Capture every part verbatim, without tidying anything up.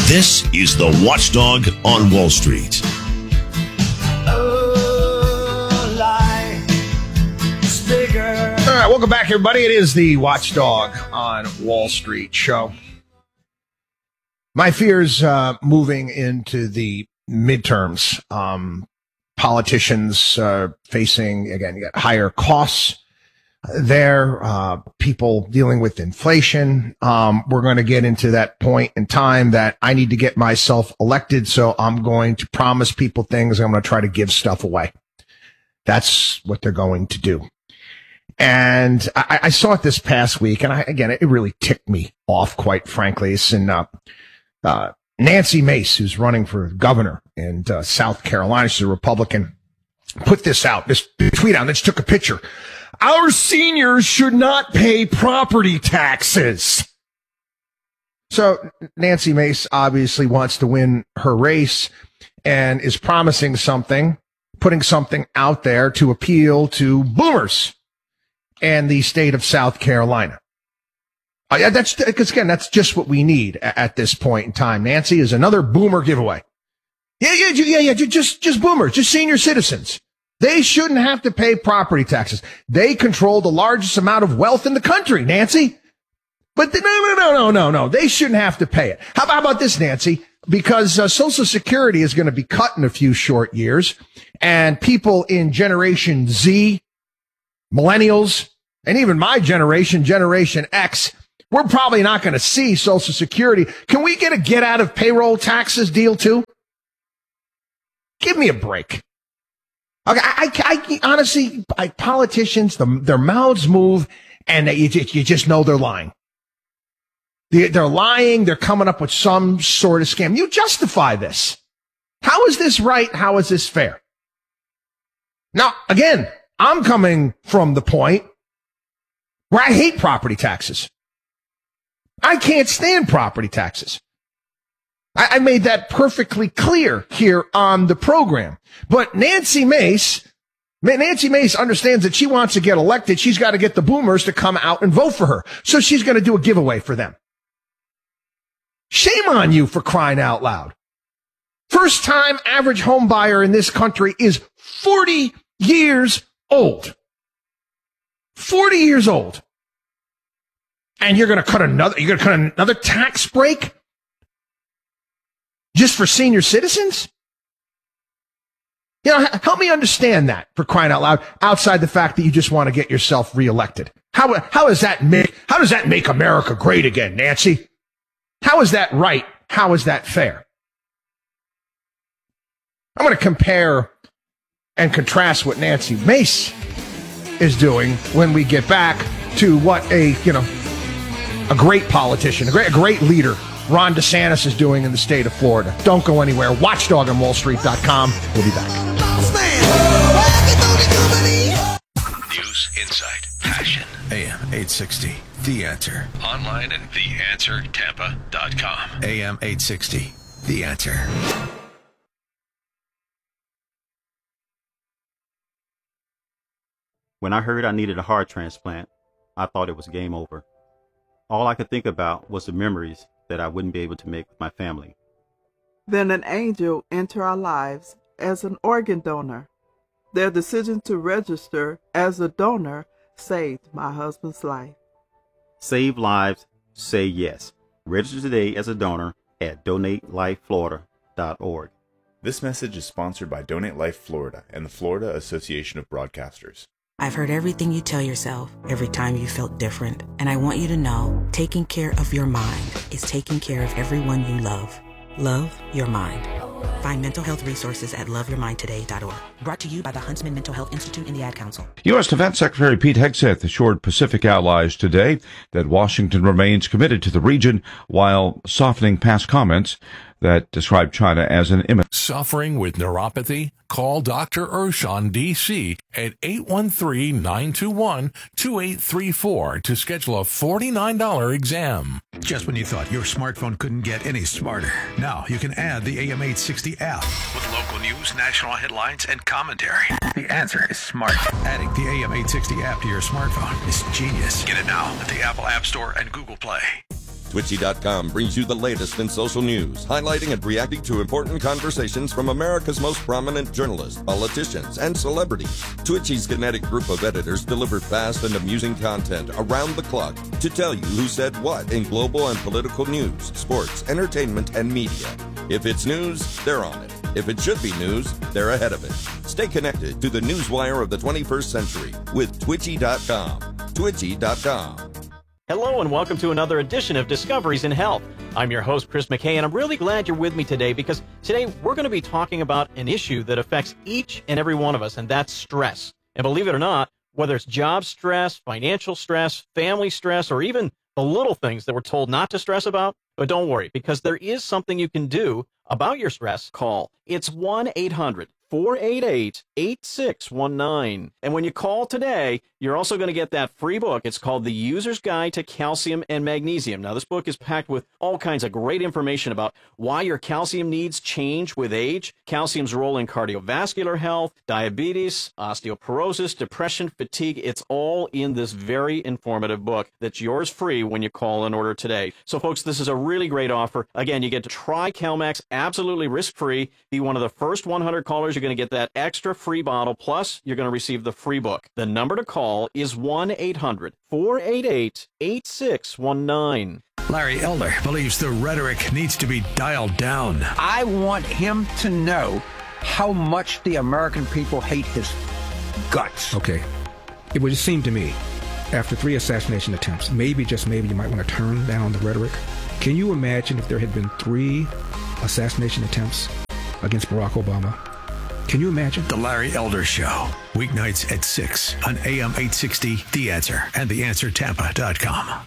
This is the Watchdog on Wall Street. Oh, lie is bigger. All right, welcome back, everybody. It is the Watchdog on Wall Street show. My fears uh, moving into the midterms. Um, politicians uh, facing, again, you got higher costs there, uh, people dealing with inflation. Um, we're going to get into that point in time that I need to get myself elected, so I'm going to promise people things. I'm going to try to give stuff away. That's what they're going to do. And I, I saw it this past week, and I, again, it really ticked me off, quite frankly. It's in uh, uh, Nancy Mace, who's running for governor in uh, South Carolina. She's a Republican. Put this out, this tweet out, and then she took a picture. Our seniors should not pay property taxes. So Nancy Mace obviously wants to win her race and is promising something, putting something out there to appeal to boomers and the state of South Carolina. Uh, yeah, that's because, again, that's just what we need at, at this point in time. Nancy is another boomer giveaway. Yeah, yeah, yeah, yeah, just, just boomers, just senior citizens. They shouldn't have to pay property taxes. They control the largest amount of wealth in the country, Nancy. But the, no, no, no, no, no, no. They shouldn't have to pay it. How about, how about this, Nancy? Because uh, Social Security is going to be cut in a few short years, and people in Generation Z, millennials, and even my generation, Generation X, we're probably not going to see Social Security. Can we get a get out of payroll taxes deal too? Give me a break. Okay, I, I, I honestly, I, politicians, the, their mouths move, and they, you, you just know they're lying. They, they're lying. They're coming up with some sort of scam. You justify this. How is this right? How is this fair? Now, again, I'm coming from the point where I hate property taxes. I can't stand property taxes. I, I made that perfectly clear here on the program. But Nancy Mace, Nancy Mace understands that she wants to get elected. She's got to get the boomers to come out and vote for her. So she's going to do a giveaway for them. Shame on you, for crying out loud. First time average home buyer in this country is forty years old. forty years old. And you're going to cut another, you're going to cut another tax break just for senior citizens? You know, help me understand that, for crying out loud, outside the fact that you just want to get yourself reelected. How, how does that make, how does that make America great again, Nancy? How is that right? How is that fair? I'm going to compare and contrast what Nancy Mace is doing when we get back to what a, you know, a great politician, a great, a great leader, Ron DeSantis, is doing in the state of Florida. Don't go anywhere. Watchdog on wall street dot com. We'll be back. News, insight, passion. A M eight sixty, The Answer. Online at the answer tampa dot com. A M eight sixty, The Answer. When I heard I needed a heart transplant, I thought it was game over. All I could think about was the memories that I wouldn't be able to make with my family. Then an angel entered our lives as an organ donor. Their decision to register as a donor saved my husband's life. Save lives, say yes. Register today as a donor at donate life florida dot org. This message is sponsored by Donate Life Florida and the Florida Association of Broadcasters. I've heard everything you tell yourself every time you felt different. And I want you to know, taking care of your mind is taking care of everyone you love. Love your mind. Find mental health resources at love your mind today dot org. Brought to you by the Huntsman Mental Health Institute and the Ad Council. U S Defense Secretary Pete Hegseth assured Pacific allies today that Washington remains committed to the region while softening past comments that describe China as an imminent. Suffering with neuropathy? Call Doctor Urshan, D C at eight one three, nine two one, two eight three four to schedule a forty-nine dollars exam. Just when you thought your smartphone couldn't get any smarter, now you can add the A M eight sixty app. With local news, national headlines, and commentary. The answer is smart. Adding the A M eight sixty app to your smartphone is genius. Get it now at the Apple App Store and Google Play. Twitchy dot com brings you the latest in social news, highlighting and reacting to important conversations from America's most prominent journalists, politicians, and celebrities. Twitchy's kinetic group of editors deliver fast and amusing content around the clock to tell you who said what in global and political news, sports, entertainment, and media. If it's news, they're on it. If it should be news, they're ahead of it. Stay connected to the newswire of the twenty-first century with Twitchy dot com. Twitchy dot com. Hello and welcome to another edition of Discoveries in Health. I'm your host, Chris McKay, and I'm really glad you're with me today because today we're going to be talking about an issue that affects each and every one of us, and that's stress. And believe it or not, whether it's job stress, financial stress, family stress, or even the little things that we're told not to stress about, but don't worry, because there is something you can do about your stress. Call. It's one eight hundred four eight eight eight six one nine. And when you call today, you're also going to get that free book. It's called The User's Guide to Calcium and Magnesium. Now, this book is packed with all kinds of great information about why your calcium needs change with age, calcium's role in cardiovascular health, diabetes, osteoporosis, depression, fatigue. It's all in this very informative book that's yours free when you call and order today. So, folks, this is a really great offer. Again, you get to try CalMax absolutely risk-free. Be one of the first one hundred callers. You're going to get that extra free bottle, plus you're going to receive the free book. The number to call is one eight hundred four eight eight eight six one nine. Larry Elder believes the rhetoric needs to be dialed down. I want him to know how much the American people hate his guts. Okay. It would seem to me, after three assassination attempts, maybe, just maybe, you might want to turn down the rhetoric. Can you imagine if there had been three assassination attempts against Barack Obama? Can you imagine? The Larry Elder Show, weeknights at six on A M eight sixty, The Answer, and the answer tampa dot com.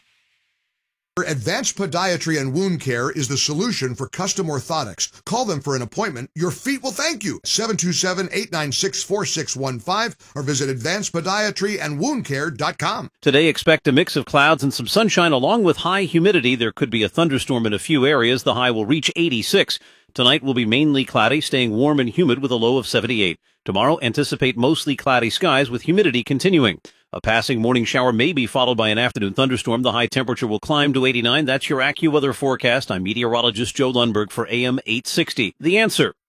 Advanced Podiatry and Wound Care is the solution for custom orthotics. Call them for an appointment. Your feet will thank you. seven two seven, eight nine six, four six one five or visit advanced podiatry and wound care dot com. Today, expect a mix of clouds and some sunshine along with high humidity. There could be a thunderstorm in a few areas. The high will reach eighty-six. Tonight will be mainly cloudy, staying warm and humid with a low of seventy-eight. Tomorrow, anticipate mostly cloudy skies with humidity continuing. A passing morning shower may be followed by an afternoon thunderstorm. The high temperature will climb to eighty-nine. That's your AccuWeather forecast. I'm meteorologist Joe Lundberg for A M eight sixty. The Answer.